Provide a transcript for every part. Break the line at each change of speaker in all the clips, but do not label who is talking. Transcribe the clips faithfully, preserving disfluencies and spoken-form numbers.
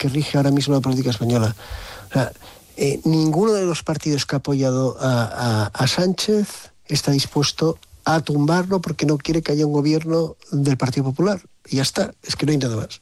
que rige ahora mismo la política española. O sea, eh, ninguno de los partidos que ha apoyado a, a, a Sánchez está dispuesto a tumbarlo porque no quiere que haya un gobierno del Partido Popular. Y ya está, es que no hay nada más.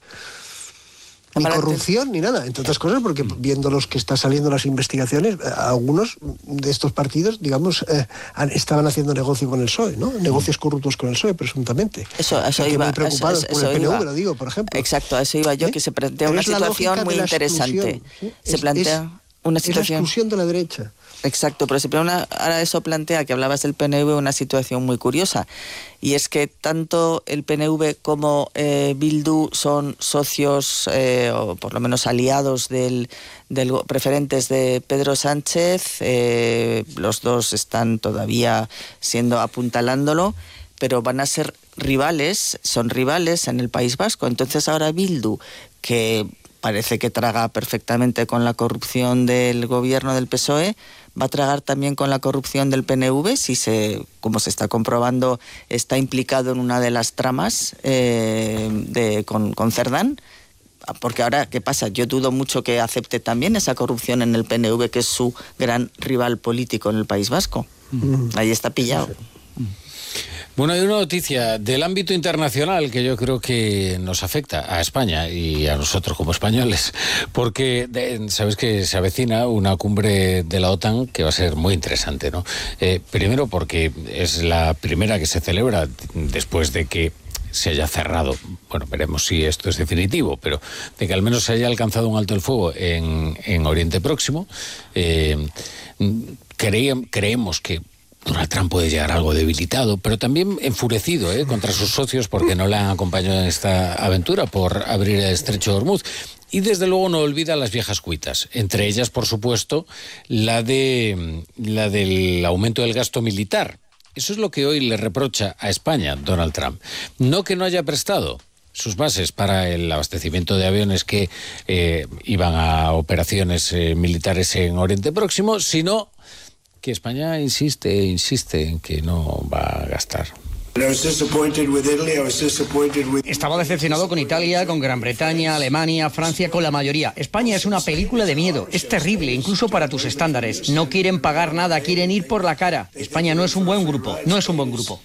Ni corrupción, ni nada, entre otras cosas, porque viendo los que están saliendo las investigaciones, algunos de estos partidos, digamos, eh, estaban haciendo negocio con el P S O E, ¿no? Negocios corruptos con el P S O E, presuntamente.
Eso, eso
o sea,
iba.
Muy preocupados
eso,
por
eso
el P N V,
iba.
lo digo, por ejemplo.
Exacto, a eso iba yo, ¿Eh? que se plantea
Pero
una
es la
situación muy interesante.
¿sí?
Se
es,
plantea
es,
una
es
situación...
la exclusión de la derecha.
Exacto, pero siempre una, ahora eso plantea, que hablabas del P N V, una situación muy curiosa, y es que tanto el P N V como eh, Bildu son socios, eh, o por lo menos aliados del, del preferentes de Pedro Sánchez. Eh, los dos están todavía siendo apuntalándolo, pero van a ser rivales, son rivales en el País Vasco. Entonces ahora Bildu, que parece que traga perfectamente con la corrupción del gobierno del P S O E, va a tragar también con la corrupción del P N V, si se, como se está comprobando, está implicado en una de las tramas eh, de, con, con Cerdán. Porque ahora, ¿qué pasa? Yo dudo mucho que acepte también esa corrupción en el P N V, que es su gran rival político en el País Vasco. Mm. Ahí está pillado.
Bueno, hay una noticia del ámbito internacional que yo creo que nos afecta a España y a nosotros como españoles, porque de, sabes que se avecina una cumbre de la OTAN que va a ser muy interesante, ¿no? Eh, primero porque es la primera que se celebra después de que se haya cerrado, bueno, veremos si esto es definitivo, pero de que al menos se haya alcanzado un alto el fuego en, en Oriente Próximo. Eh, creem, creemos que Donald Trump puede llegar algo debilitado, pero también enfurecido ¿eh? contra sus socios porque no le han acompañado en esta aventura por abrir el estrecho de Hormuz. Y desde luego no olvida las viejas cuitas, entre ellas, por supuesto, la de la del aumento del gasto militar. Eso es lo que hoy le reprocha a España Donald Trump. No que no haya prestado sus bases para el abastecimiento de aviones que eh, iban a operaciones eh, militares en Oriente Próximo, sino que España insiste, insiste en que no va a gastar.
Estaba decepcionado con Italia, con Gran Bretaña, Alemania, Francia, con la mayoría. España es una película de miedo, es terrible, incluso para tus estándares. No quieren pagar nada, quieren ir por la cara. España no es un buen grupo, no es un buen grupo.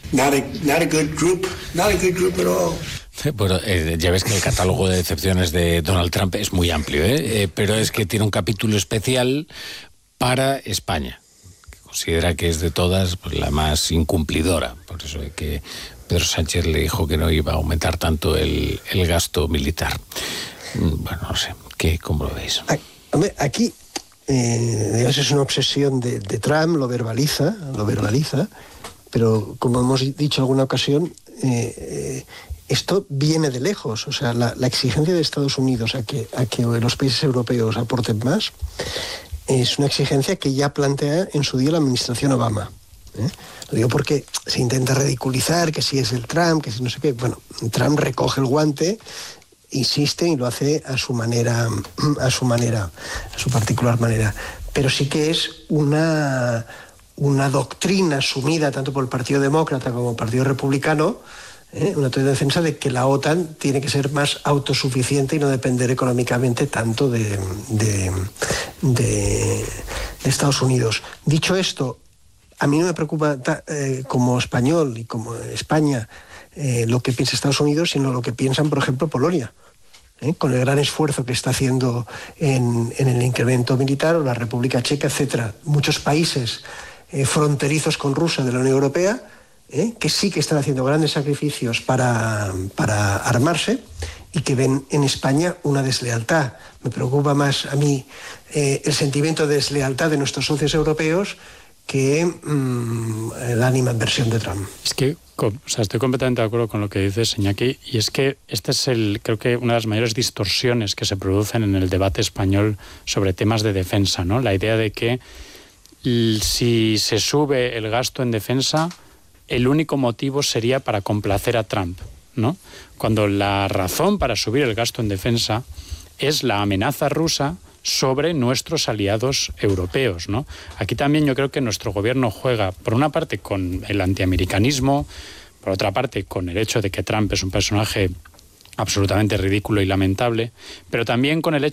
Bueno, eh, ya ves que el catálogo de decepciones de Donald Trump es muy amplio, ¿eh? Eh, pero es que tiene un capítulo especial para España. Considera que es de todas pues, la más incumplidora, por eso es que Pedro Sánchez le dijo que no iba a aumentar tanto el, el gasto militar. Bueno, no sé, ¿qué, ¿cómo lo veis?
Aquí eh, digamos, es una obsesión de, de Trump, lo verbaliza, lo verbaliza, pero como hemos dicho en alguna ocasión, eh, eh, esto viene de lejos. O sea, la, la exigencia de Estados Unidos a que, a que los países europeos aporten más es una exigencia que ya plantea en su día la administración Obama. ¿eh? Lo digo porque se intenta ridiculizar que si es el Trump, que si no sé qué. Bueno, Trump recoge el guante, insiste y lo hace a su manera, a su manera, a su particular manera. Pero sí que es una, una doctrina asumida tanto por el Partido Demócrata como el Partido Republicano, ¿eh? una teoría de defensa de que la OTAN tiene que ser más autosuficiente y no depender económicamente tanto de, de, de, de Estados Unidos. Dicho esto, a mí no me preocupa eh, como español y como España eh, lo que piensa Estados Unidos, sino lo que piensan, por ejemplo, Polonia, ¿eh? con el gran esfuerzo que está haciendo en, en el incremento militar, o la República Checa, etcétera. Muchos países eh, fronterizos con Rusia de la Unión Europea, ¿eh? que sí que están haciendo grandes sacrificios para, para armarse y que ven en España una deslealtad. Me preocupa más a mí eh, el sentimiento de deslealtad de nuestros socios europeos que mmm, la animadversión de Trump.
Es que, o sea, estoy completamente de acuerdo con lo que dices, Iñaki, y es que esta es el, creo que una de las mayores distorsiones que se producen en el debate español sobre temas de defensa, ¿no? La idea de que si se sube el gasto en defensa, el único motivo sería para complacer a Trump, ¿no? Cuando la razón para subir el gasto en defensa es la amenaza rusa sobre nuestros aliados europeos, ¿no? Aquí también yo creo que nuestro gobierno juega, por una parte, con el antiamericanismo, por otra parte, con el hecho de que Trump es un personaje absolutamente ridículo y lamentable, pero también con el hecho